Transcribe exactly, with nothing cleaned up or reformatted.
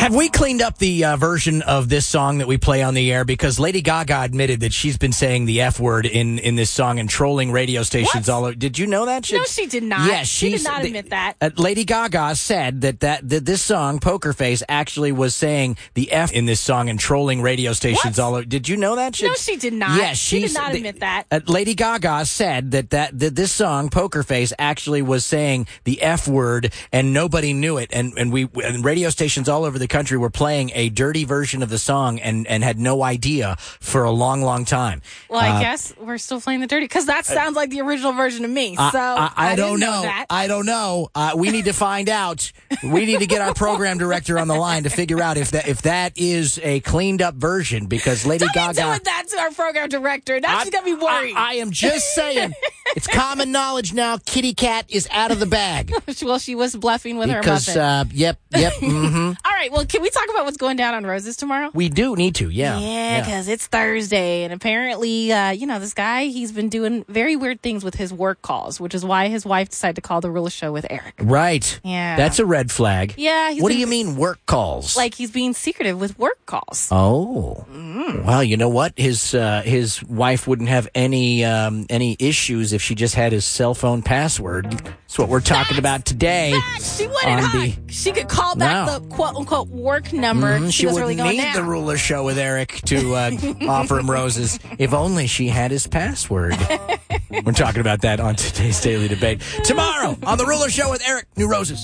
Have we cleaned up the uh, version of this song that we play on the air? Because Lady Gaga admitted that she's been saying the F word in, in this song and trolling radio stations What? all over. Did you know that? She, No, she did not. Yes, she did she's- not the- admit that. Uh, Lady Gaga said that, that that this song, Poker Face, actually was saying the F in this song and trolling radio stations What? all over. Did you know that? No, she did not. Yes, she did she's- not the- admit that. Uh, Lady Gaga said that, that that this song, Poker Face, actually was saying the F word, and nobody knew it. And and we and radio stations all over the country were playing a dirty version of the song and, and had no idea for a long, long time. Well, I Uh, guess we're still playing the dirty because that sounds like the original version of me. So I, I, I don't didn't know. that. I don't know. Uh, we need to find out. We need to get our program director on the line to figure out if that if that is a cleaned up version, because Lady Don't be Gaga. doing that to our program director. Now she's gonna be worried. I, I am just saying. It's common knowledge now. Kitty Cat is out of the bag. well, she was bluffing with Because, her muffin. uh, yep, yep. Mm-hmm. All right. Well, can we talk about what's going down on Roses tomorrow? We do need to, yeah. Yeah, because it's Thursday, and apparently, uh, you know, this guy, he's been doing very weird things with his work calls, which is why his wife decided to call the Rula Show with Eric. Right. Yeah. That's a red flag. Yeah. He's What do been- you mean work calls? Like he's being secretive with work calls. Oh, Mm. well, you know what? His uh, his wife wouldn't have any um, any issues if she just had his cell phone password. That's what we're talking about today. Facts. She wouldn't on hide. She could call back No. the quote-unquote work number. Mhm, She, she was wouldn't really going need down. the Ruler Show with Eric to uh, offer him roses. If only she had his password. We're talking about that on today's Daily Debate. Tomorrow on the Ruler Show with Eric, new roses.